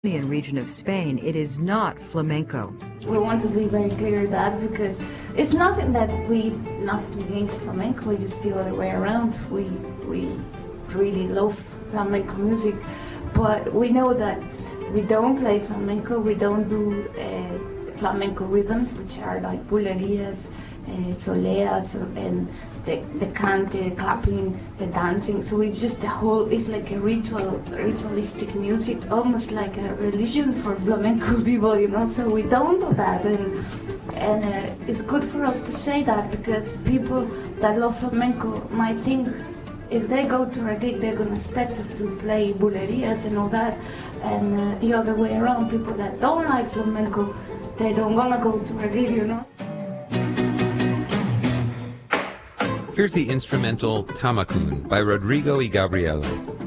region of Spain, it is not flamenco. We want to be very clear that because it's nothing that we nothing against flamenco, it's just the other way around. We really love flamenco music, but we know that we don't play flamenco, we don't do flamenco rhythms, which are like bulerías, soleas, and the cante, clapping, the dancing. So it's just it's like a ritualistic music, almost like a religion for flamenco people, you know. So we don't do that, and it's good for us to say that because people that love flamenco might think if they go to a gig, they're going to expect us to play bulerías and all that, and the other way around, people that don't like flamenco, they don't want to go to a gig, you know. Here's the instrumental Tamakun by Rodrigo y Gabriela.